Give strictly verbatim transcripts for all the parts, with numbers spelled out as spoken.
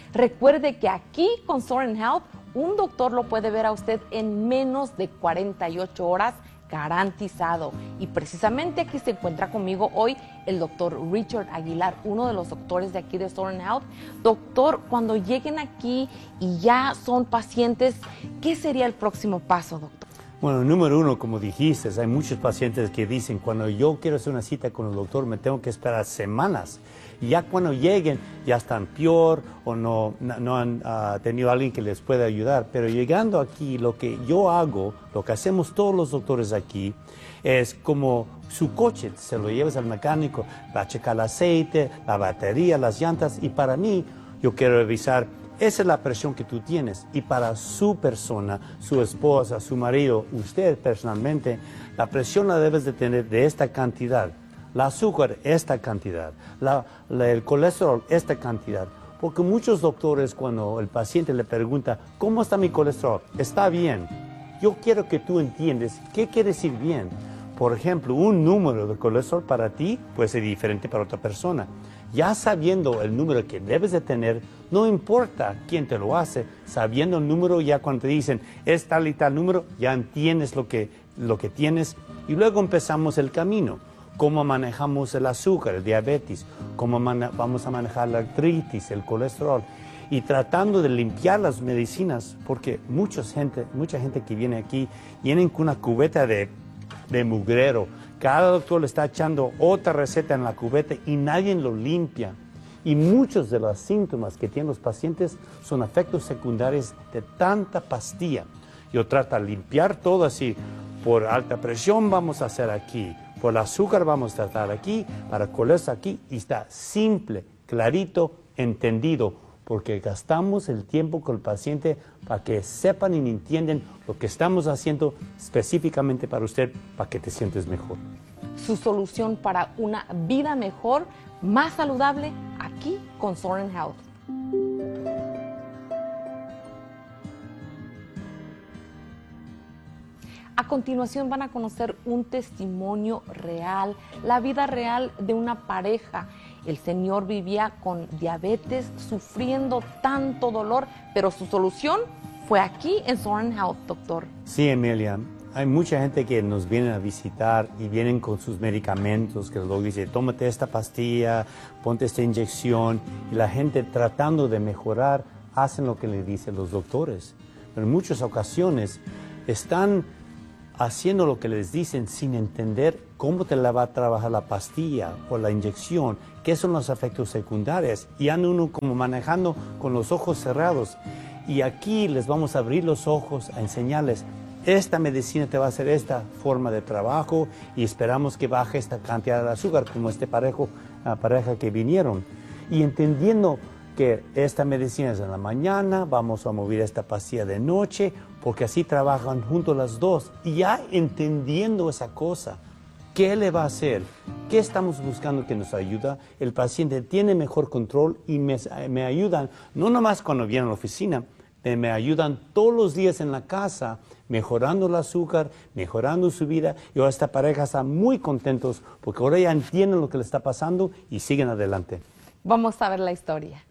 Recuerde que aquí con Soren Health, un doctor lo puede ver a usted en menos de cuarenta y ocho horas, garantizado. Y precisamente aquí se encuentra conmigo hoy el doctor Richard Aguilar, uno de los doctores de aquí de Soren Health. Doctor, cuando lleguen aquí y ya son pacientes, ¿qué sería el próximo paso, doctor? Bueno, número uno, como dijiste, hay muchos pacientes que dicen, cuando yo quiero hacer una cita con el doctor, me tengo que esperar semanas. Y ya cuando lleguen, ya están peor o no, no, no han uh, tenido a alguien que les pueda ayudar. Pero llegando aquí, lo que yo hago, lo que hacemos todos los doctores aquí, es como su coche, se lo llevas al mecánico, va a checar el aceite, la batería, las llantas. Y para mí, yo quiero revisar, esa es la presión que tú tienes. Y para su persona, su esposa, su marido, usted personalmente, la presión la debes de tener de esta cantidad. El azúcar, esta cantidad. La, la, el colesterol, esta cantidad. Porque muchos doctores, cuando el paciente le pregunta, ¿cómo está mi colesterol? Está bien. Yo quiero que tú entiendas qué quiere decir bien. Por ejemplo, un número de colesterol para ti puede ser diferente para otra persona. Ya sabiendo el número que debes de tener, no importa quién te lo hace, sabiendo el número, ya cuando te dicen es tal y tal número, ya entiendes lo que, lo que tienes y luego empezamos el camino. Cómo manejamos el azúcar, el diabetes, cómo vamos a manejar la artritis, el colesterol, y tratando de limpiar las medicinas, porque mucha gente, mucha gente que viene aquí vienen con una cubeta de, de mugrero. Cada doctor le está echando otra receta en la cubeta y nadie lo limpia. Y muchos de los síntomas que tienen los pacientes son efectos secundarios de tanta pastilla. Yo trato de limpiar todo así. Por alta presión vamos a hacer aquí. Por el azúcar vamos a tratar aquí, para colesterol aquí, y está simple, clarito, entendido, porque gastamos el tiempo con el paciente para que sepan y entiendan lo que estamos haciendo específicamente para usted, para que te sientes mejor. Su solución para una vida mejor, más saludable, aquí con Soren Health. A continuación van a conocer un testimonio real, la vida real de una pareja. El señor vivía con diabetes, sufriendo tanto dolor, pero su solución fue aquí en Soren Health, doctor. Sí, Emilia. Hay mucha gente que nos viene a visitar y vienen con sus medicamentos, que luego dice, tómate esta pastilla, ponte esta inyección. Y la gente tratando de mejorar, hacen lo que le dicen los doctores. Pero en muchas ocasiones están haciendo lo que les dicen sin entender cómo te la va a trabajar la pastilla o la inyección, qué son los efectos secundarios, y anda uno como manejando con los ojos cerrados. Y aquí les vamos a abrir los ojos, a enseñarles, esta medicina te va a hacer esta forma de trabajo y esperamos que baje esta cantidad de azúcar, como este parejo, uh, pareja que vinieron. Y entendiendo que esta medicina es en la mañana, vamos a mover esta pastilla de noche, porque así trabajan juntos las dos. Y ya entendiendo esa cosa, ¿qué le va a hacer? ¿Qué estamos buscando que nos ayuda? El paciente tiene mejor control y me, me ayudan, no nomás cuando vienen a la oficina, me, me ayudan todos los días en la casa, mejorando el azúcar, mejorando su vida. Y ahora esta pareja está muy contentos porque ahora ya entienden lo que le está pasando y siguen adelante. Vamos a ver la historia.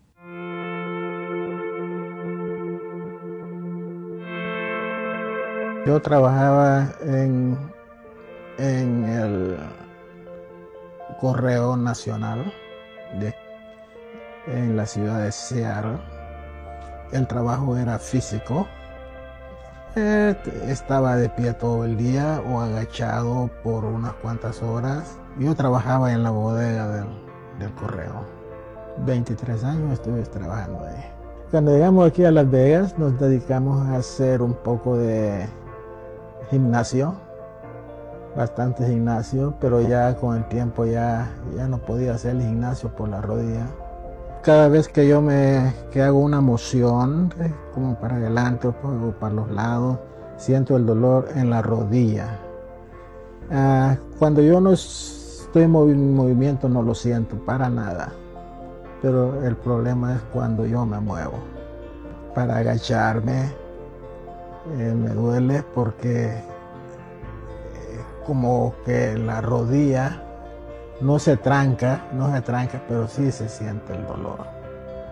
Yo trabajaba en, en el Correo Nacional de, en la ciudad de Seattle. El trabajo era físico. Eh, estaba de pie todo el día o agachado por unas cuantas horas. Yo trabajaba en la bodega del, del correo. veintitrés años estuve trabajando ahí. Cuando llegamos aquí a Las Vegas nos dedicamos a hacer un poco de gimnasio, bastante gimnasio, pero ya con el tiempo ya, ya no podía hacer el gimnasio por la rodilla. Cada vez que yo me que hago una moción, eh, como para adelante o para los lados, siento el dolor en la rodilla. Ah, cuando yo no estoy en movi movimiento no lo siento para nada, pero el problema es cuando yo me muevo. Para agacharme eh, me duele porque eh, como que la rodilla no se tranca, no se tranca, pero sí se siente el dolor.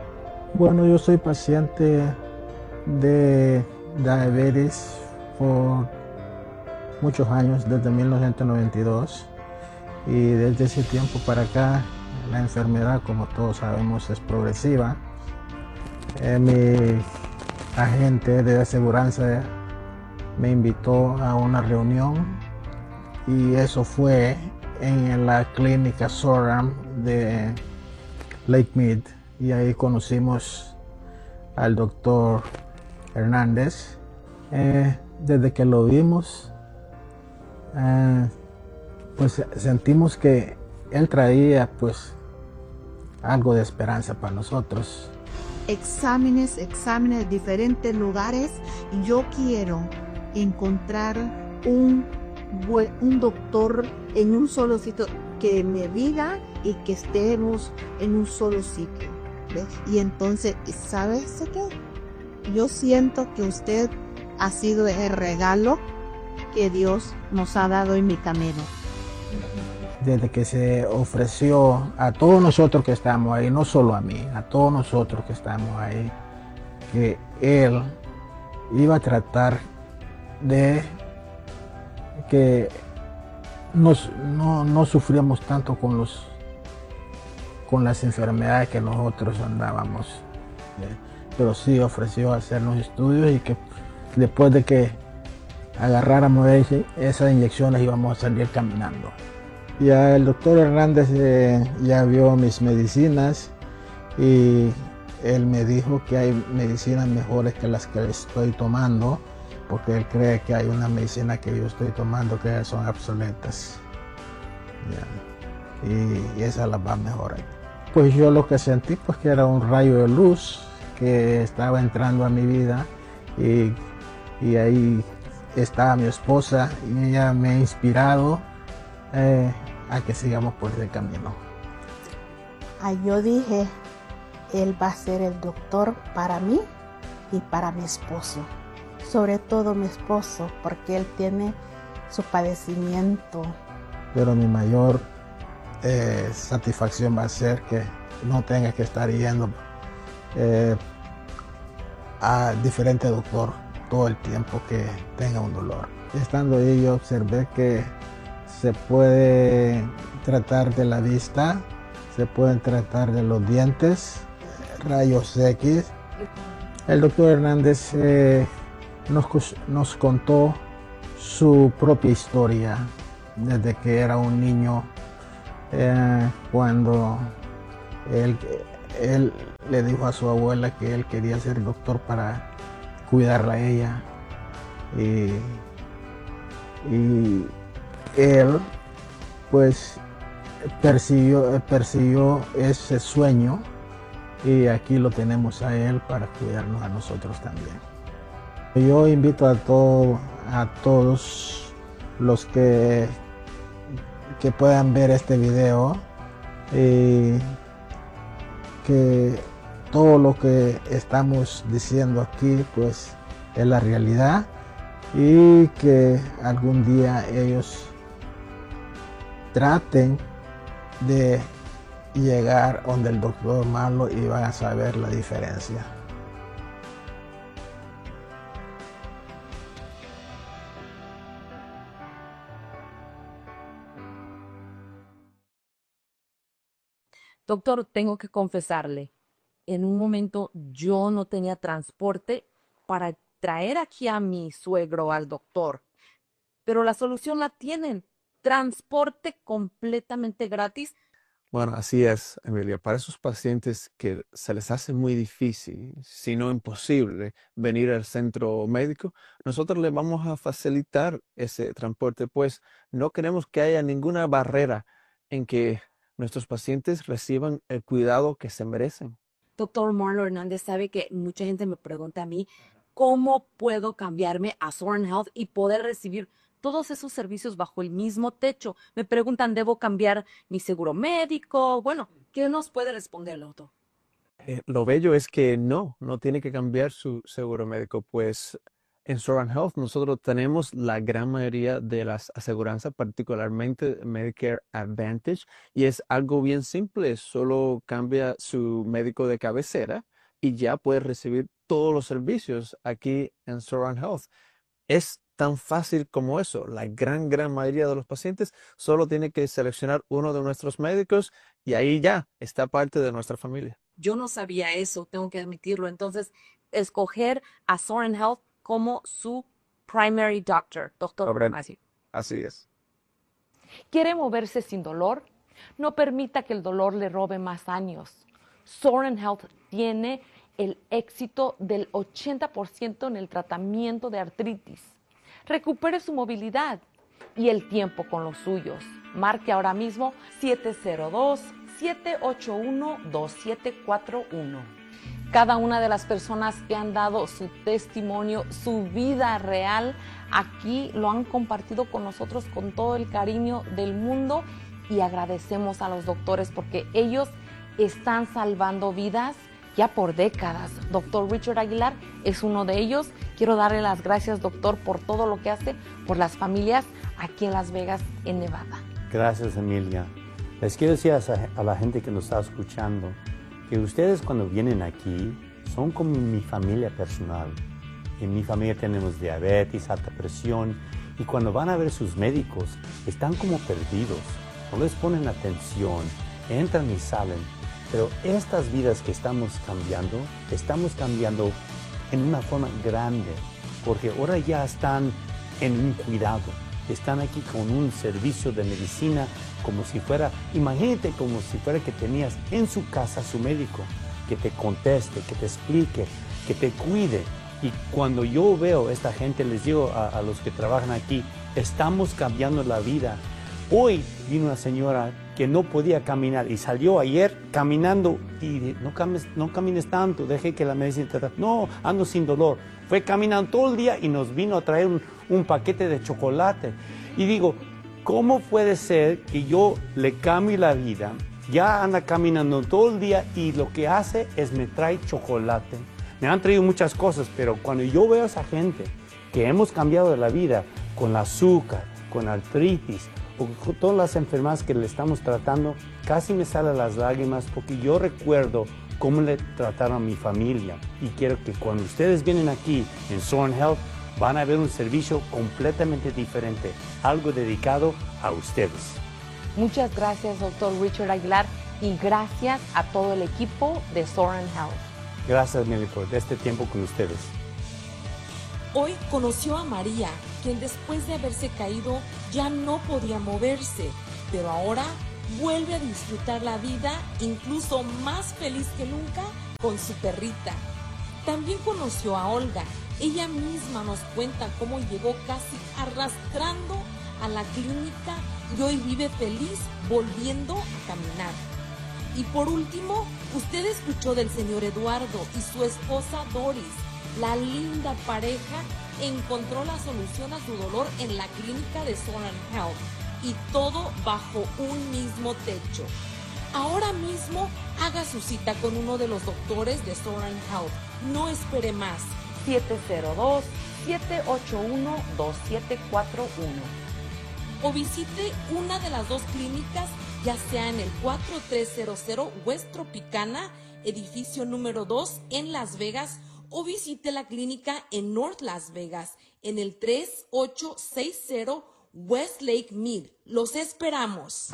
Bueno, yo soy paciente de diabetes por muchos años, desde mil novecientos noventa y dos, y desde ese tiempo para acá la enfermedad, como todos sabemos, es progresiva. Eh, mi agente de aseguranza me invitó a una reunión y eso fue en la clínica Soram de Lake Mead, y ahí conocimos al doctor Hernández. Eh, desde que lo vimos, eh, pues sentimos que él traía pues algo de esperanza para nosotros. Exámenes, exámenes de diferentes lugares. Yo quiero encontrar un, un doctor en un solo sitio que me diga y que estemos en un solo sitio. ¿Ves? Y entonces, ¿sabes qué? Yo siento que usted ha sido el regalo que Dios nos ha dado en mi camino. Desde que se ofreció a todos nosotros que estamos ahí, no solo a mí, a todos nosotros que estamos ahí, que Él iba a tratar de que nos, no, no sufríamos tanto con, los, con las enfermedades que nosotros andábamos. Pero sí ofreció hacernos estudios y que después de que agarráramos esas inyecciones íbamos a salir caminando. Ya el doctor Hernández eh, ya vio mis medicinas y él me dijo que hay medicinas mejores que las que estoy tomando, porque él cree que hay una medicina que yo estoy tomando que son obsoletas. Ya. Y, y esa las va a mejorar. Pues yo lo que sentí pues que era un rayo de luz que estaba entrando a mi vida, y, y ahí estaba mi esposa y ella me ha inspirado eh, a que sigamos por ese camino. Ah, yo dije, él va a ser el doctor para mí y para mi esposo, sobre todo mi esposo, porque él tiene su padecimiento. Pero mi mayor eh, satisfacción va a ser que no tenga que estar yendo eh, a diferente doctor todo el tiempo que tenga un dolor. Estando ahí yo observé que se puede tratar de la vista, se pueden tratar de los dientes, rayos X. El doctor Hernández eh, nos, nos contó su propia historia desde que era un niño, eh, cuando él, él le dijo a su abuela que él quería ser doctor para cuidarla a ella. Y, y él pues persiguió, persiguió ese sueño, y aquí lo tenemos a él para cuidarnos a nosotros también. Yo invito a, todo, a todos los que, que puedan ver este video, y que todo lo que estamos diciendo aquí pues es la realidad, y que algún día ellos traten de llegar donde el doctor Marlowe y van a saber la diferencia. Doctor, tengo que confesarle, en un momento yo no tenía transporte para traer aquí a mi suegro al doctor, pero la solución la tienen, transporte completamente gratis. Bueno, así es, Emilia. Para esos pacientes que se les hace muy difícil, si no imposible, venir al centro médico, nosotros les vamos a facilitar ese transporte, pues no queremos que haya ninguna barrera en que nuestros pacientes reciban el cuidado que se merecen. Doctor Marlowe Hernández, sabe que mucha gente me pregunta a mí, ¿cómo puedo cambiarme a Soren Health y poder recibir todos esos servicios bajo el mismo techo? Me preguntan, ¿debo cambiar mi seguro médico? Bueno, ¿qué nos puede responder, doctor? Eh, lo bello es que no, no tiene que cambiar su seguro médico, pues en Soran Health nosotros tenemos la gran mayoría de las aseguranzas, particularmente Medicare Advantage, y es algo bien simple, solo cambia su médico de cabecera y ya puedes recibir todos los servicios aquí en Soran Health. Es tan fácil como eso. La gran, gran mayoría de los pacientes solo tiene que seleccionar uno de nuestros médicos y ahí ya está parte de nuestra familia. Yo no sabía eso, tengo que admitirlo. Entonces, escoger a Soran Health como su primary doctor, doctor Correcto. Matthew. Así es. ¿Quiere moverse sin dolor? No permita que el dolor le robe más años. Soran Health tiene el éxito del ochenta por ciento en el tratamiento de artritis. Recupere su movilidad y el tiempo con los suyos. Marque ahora mismo siete cero dos, siete ocho uno, dos siete cuatro uno. Cada una de las personas que han dado su testimonio, su vida real, aquí lo han compartido con nosotros con todo el cariño del mundo y agradecemos a los doctores porque ellos están salvando vidas ya por décadas. Doctor Richard Aguilar es uno de ellos. Quiero darle las gracias, doctor, por todo lo que hace por las familias aquí en Las Vegas, en Nevada. Gracias, Emilia. Les quiero decir a, a la gente que nos está escuchando que ustedes cuando vienen aquí son como mi familia personal. En mi familia tenemos diabetes, alta presión y cuando van a ver sus médicos están como perdidos, no les ponen atención, entran y salen. Pero estas vidas que estamos cambiando, estamos cambiando en una forma grande, porque ahora ya están en un cuidado, están aquí con un servicio de medicina como si fuera, imagínate como si fuera que tenías en su casa su médico, que te conteste, que te explique, que te cuide. Y cuando yo veo a esta gente, les digo a, a los que trabajan aquí, estamos cambiando la vida. Hoy vino una señora que no podía caminar y salió ayer caminando y no camines, no camines tanto, deje que la medicina te... No, ando sin dolor. Fue caminando todo el día y nos vino a traer un, un paquete de chocolate. Y digo, ¿cómo puede ser que yo le cambie la vida? Ya anda caminando todo el día y lo que hace es me trae chocolate. Me han traído muchas cosas, pero cuando yo veo a esa gente que hemos cambiado de la vida con el azúcar, con artritis, o con todas las enfermedades que le estamos tratando, casi me salen las lágrimas porque yo recuerdo cómo le trataron a mi familia. Y quiero que cuando ustedes vienen aquí en Soran Health, van a ver un servicio completamente diferente, algo dedicado a ustedes. Muchas gracias, doctor Richard Aguilar, y gracias a todo el equipo de Soran Health. Gracias, Meli, por este tiempo con ustedes. Hoy conoció a María, quien después de haberse caído ya no podía moverse, pero ahora vuelve a disfrutar la vida incluso más feliz que nunca con su perrita. También conoció a Olga. Ella misma nos cuenta cómo llegó casi arrastrando a la clínica y hoy vive feliz volviendo a caminar. Y por último, usted escuchó del señor Eduardo y su esposa Doris. La linda pareja encontró la solución a su dolor en la clínica de Soran Health y todo bajo un mismo techo. Ahora mismo haga su cita con uno de los doctores de Soran Health. No espere más. siete cero dos, siete ocho uno, dos siete cuatro uno. O visite una de las dos clínicas, ya sea en el cuatro tres cero cero West Tropicana, edificio número dos en Las Vegas, o visite la clínica en North Las Vegas, en el tres ocho seis cero West Lake Mead. Los esperamos.